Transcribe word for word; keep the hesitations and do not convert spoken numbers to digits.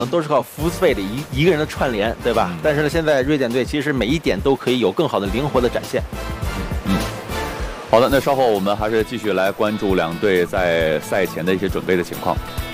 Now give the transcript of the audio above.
都是靠福斯贝里一一个人的串联，对吧？嗯、但是呢，现在瑞典队其实每一点都可以有更好的灵活的展现。 嗯，好的，那稍后我们还是继续来关注两队在赛前的一些准备的情况。